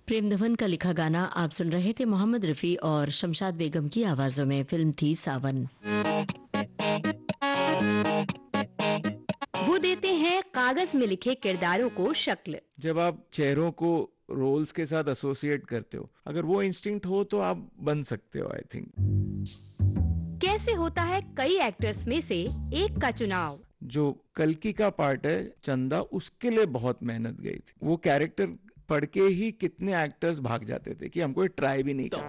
प्रेम धवन का लिखा गाना आप सुन रहे थे मोहम्मद रफी और शमशाद बेगम की आवाजों में। फिल्म थी सावन। वो देते हैं कागज में लिखे किरदारों को शक्ल। जब आप चेहरों को रोल्स के साथ एसोसिएट करते हो, अगर वो इंस्टिंक्ट हो तो आप बन सकते हो, आई थिंक। कैसे होता है कई एक्टर्स में से एक का चुनाव? जो कल्कि का पार्ट है चंदा, उसके लिए बहुत मेहनत गई थी। वो कैरेक्टर पढ़ के ही कितने एक्टर्स भाग जाते थे कि हमको ट्राई भी नहीं करना।